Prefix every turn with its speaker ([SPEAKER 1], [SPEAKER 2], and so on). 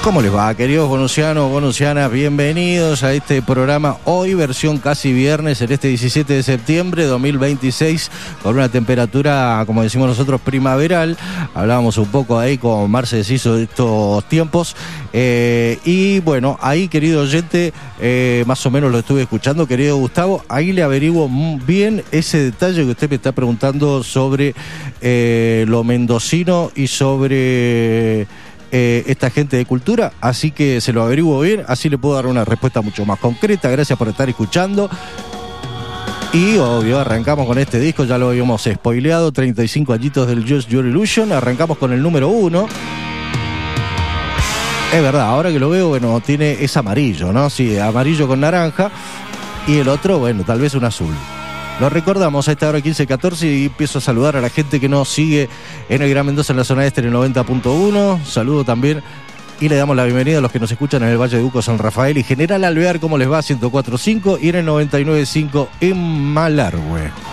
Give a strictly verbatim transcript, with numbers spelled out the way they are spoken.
[SPEAKER 1] ¿Cómo les va, queridos bonucianos, bonucianas? Bienvenidos a este programa, hoy versión casi viernes, en este diecisiete de septiembre de dos mil veintiséis, con una temperatura, como decimos nosotros, primaveral. Hablábamos un poco ahí con Marce Deciso de estos tiempos. Eh, y bueno, ahí, querido oyente, eh, más o menos lo estuve escuchando, querido Gustavo, ahí le averiguo bien ese detalle que usted me está preguntando sobre eh, lo mendocino y sobre... Eh, esta gente de cultura, así que se lo averiguo bien, así le puedo dar una respuesta mucho más concreta. Gracias por estar escuchando. Y obvio, arrancamos con este disco, ya lo habíamos spoileado, treinta y cinco añitos del Just Your Illusion. Arrancamos con el número uno. Es verdad, ahora que lo veo, bueno, tiene, es amarillo, ¿no? Sí, amarillo con naranja. Y el otro, bueno, tal vez un azul. Lo recordamos a esta hora quince catorce y empiezo a saludar a la gente que nos sigue en el Gran Mendoza, en la zona este, en el noventa punto uno. Saludo también y le damos la bienvenida a los que nos escuchan en el Valle de Uco, San Rafael y General Alvear, ¿cómo les va? ciento cuatro punto cinco y en el noventa y nueve punto cinco en Malargüe.